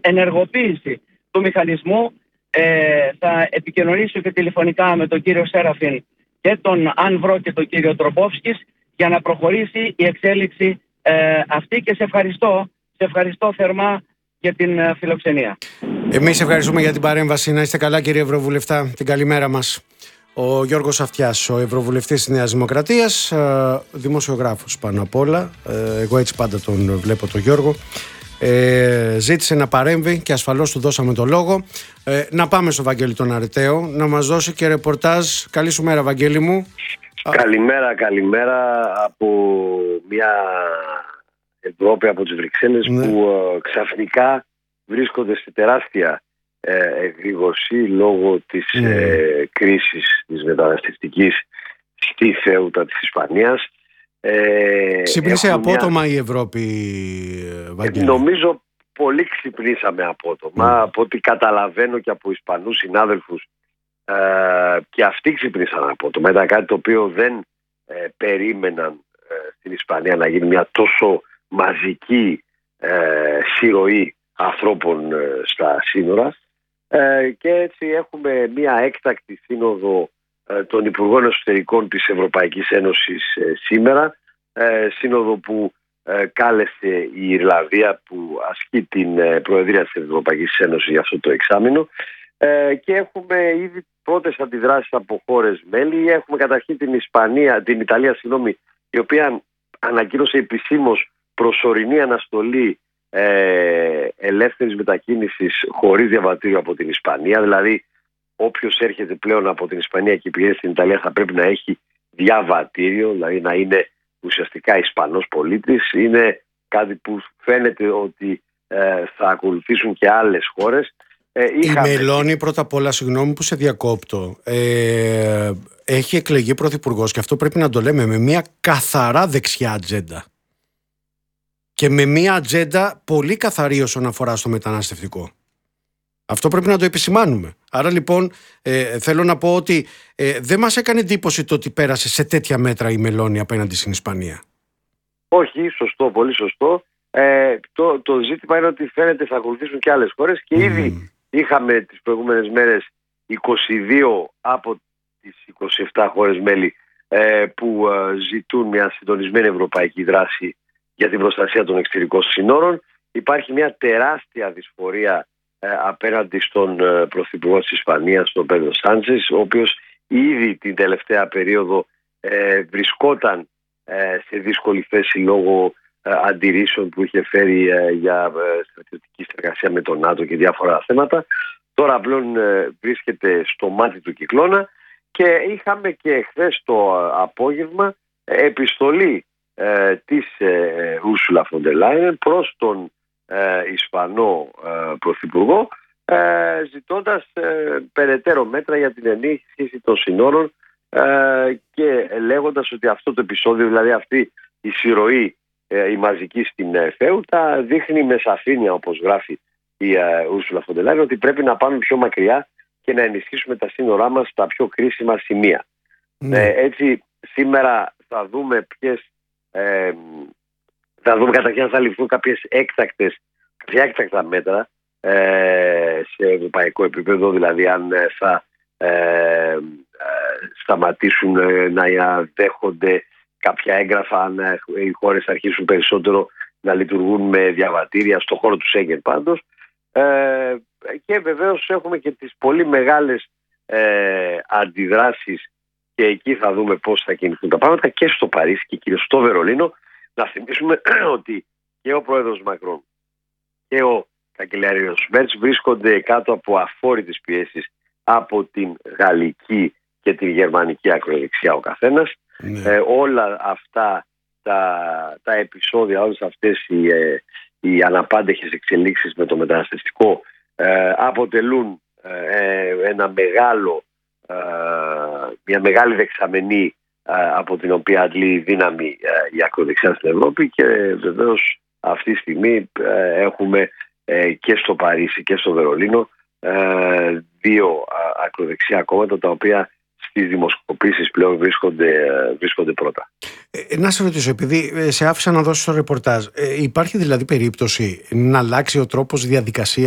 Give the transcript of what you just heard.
ενεργοποίηση του μηχανισμού. Θα επικοινωνήσω και τηλεφωνικά με τον κύριο Σέραφιν και τον Ανβρό και τον κύριο Τροπόφσκης για να προχωρήσει η εξέλιξη αυτή, και σε ευχαριστώ θερμά για την φιλοξενία. Εμείς ευχαριστούμε για την παρέμβαση. Να είστε καλά, κύριε Ευρωβουλευτά. Την καλημέρα μας. Ο Γιώργος Αυτιάς, ο Ευρωβουλευτής της Νέας Δημοκρατίας, δημοσιογράφος πάνω απ' όλα. Εγώ έτσι πάντα τον βλέπω τον Γιώργο. Ζήτησε να παρέμβει και ασφαλώς του δώσαμε το λόγο. Να πάμε στο Βαγγέλη τον Αρεταίο να μας δώσει και ρεπορτάζ. Καλή σου μέρα, Βαγγέλη μου. Καλημέρα από μια Ευρώπη, από τις Βρυξέλλες, που ξαφνικά βρίσκονται σε τεράστια εγρήγορση λόγω της κρίσης της μεταναστευτικής στη Θέουτα της Ισπανίας. Ξύπνησε απότομα η Ευρώπη, Βαγγέλη. Νομίζω πολύ ξυπνήσαμε απότομα. Από ό,τι καταλαβαίνω και από Ισπανούς συνάδελφους, και αυτοί ξυπνήσαν απότομα. Ήταν κάτι το οποίο δεν περίμεναν στην Ισπανία, να γίνει μια τόσο μαζική συρροή ανθρώπων στα σύνορα, και έτσι έχουμε μια έκτακτη σύνοδο των Υπουργών Εσωτερικών της Ευρωπαϊκής Ένωσης σήμερα, σύνοδο που κάλεσε η Ιρλανδία, που ασκεί την Προεδρία της Ευρωπαϊκής Ένωσης για αυτό το εξάμηνο, και έχουμε ήδη πρώτες αντιδράσεις από χώρες μέλη. Έχουμε καταρχήν την Ιταλία, η οποία ανακοίνωσε επισήμως προσωρινή αναστολή ελεύθερης μετακίνησης χωρίς διαβατήριο από την Ισπανία. Δηλαδή, όποιος έρχεται πλέον από την Ισπανία και πηγαίνει στην Ιταλία θα πρέπει να έχει διαβατήριο, δηλαδή να είναι ουσιαστικά Ισπανός πολίτης. Είναι κάτι που φαίνεται ότι θα ακολουθήσουν και άλλες χώρες. Η Μελώνη, πρώτα απ' όλα, συγγνώμη που σε διακόπτω, έχει εκλεγεί πρωθυπουργός, και αυτό πρέπει να το λέμε, με μια καθαρά δεξιά ατζέντα. Και με μια ατζέντα πολύ καθαρή όσον αφορά στο μεταναστευτικό. Αυτό πρέπει να το επισημάνουμε. Άρα λοιπόν θέλω να πω ότι δεν μας έκανε εντύπωση το ότι πέρασε σε τέτοια μέτρα η Μελώνη απέναντι στην Ισπανία. Όχι, σωστό, πολύ σωστό. Το ζήτημα είναι ότι φαίνεται θα ακολουθήσουν και άλλες χώρες, και ήδη είχαμε τις προηγούμενες μέρες 22 από τις 27 χώρες μέλη που ζητούν μια συντονισμένη ευρωπαϊκή δράση για την προστασία των εξωτερικών συνόρων. Υπάρχει μια τεράστια δυσφορία απέναντι στον Πρωθυπουργό της Ισπανίας, τον Πέδρο Σάντσες, ο οποίος ήδη την τελευταία περίοδο βρισκόταν σε δύσκολη θέση λόγω αντιρρήσεων που είχε φέρει για στρατιωτική συνεργασία με τον ΝΑΤΟ και διάφορα θέματα. Τώρα πλέον βρίσκεται στο μάτι του κυκλώνα, και είχαμε και χθες το απόγευμα επιστολή της Ursula von der Leyen προς τον Ισπανό Πρωθυπουργό, ζητώντας περαιτέρω μέτρα για την ενίσχυση των συνόρων, και λέγοντας ότι αυτό το επεισόδιο, δηλαδή αυτή η συρροή η μαζική στην Θέουτα, δείχνει με σαφήνεια, όπως γράφει η Ursula von der Leyen, ότι πρέπει να πάμε πιο μακριά και να ενισχύσουμε τα σύνορά μας στα πιο κρίσιμα σημεία. Έτσι σήμερα θα δούμε θα δούμε καταρχήν αν θα ληφθούν κάποια έκτακτα μέτρα σε ευρωπαϊκό επίπεδο, δηλαδή αν θα σταματήσουν να δέχονται κάποια έγγραφα, αν οι χώρες αρχίσουν περισσότερο να λειτουργούν με διαβατήρια στο χώρο του Σέγγεν πάντως. Και βεβαίως έχουμε και τις πολύ μεγάλες αντιδράσεις, και εκεί θα δούμε πώς θα κινηθούν τα πράγματα, και στο Παρίσι και κυρίως στο Βερολίνο. Να θυμίσουμε ότι και ο πρόεδρος Μακρόν και ο καγκελάριος Μέρτς βρίσκονται κάτω από αφόρητες πιέσεις από την γαλλική και την γερμανική ακροδεξιά ο καθένας. Όλα αυτά τα επεισόδια, όλες αυτές οι αναπάντεχες εξελίξεις με το μεταναστευτικό αποτελούν μια μεγάλη δεξαμενή από την οποία αντλεί δύναμη η ακροδεξιά στην Ευρώπη, και βεβαίως αυτή τη στιγμή έχουμε και στο Παρίσι και στο Βερολίνο δύο ακροδεξιά κόμματα, τα οποία στις δημοσκοπήσεις πλέον βρίσκονται πρώτα. Να σε ρωτήσω, επειδή σε άφησα να δώσεις το ρεπορτάζ, υπάρχει δηλαδή περίπτωση να αλλάξει ο τρόπος διαδικασίας